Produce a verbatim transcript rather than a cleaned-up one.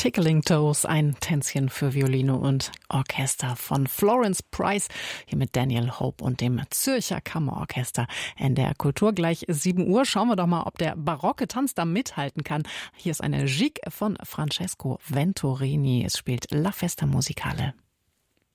Tickling Toes, ein Tänzchen für Violine und Orchester von Florence Price, hier mit Daniel Hope und dem Zürcher Kammerorchester. In der Kultur gleich sieben Uhr. Schauen wir doch mal, ob der barocke Tanz da mithalten kann. Hier ist eine Gigue von Francesco Venturini. Es spielt La Festa Musicale.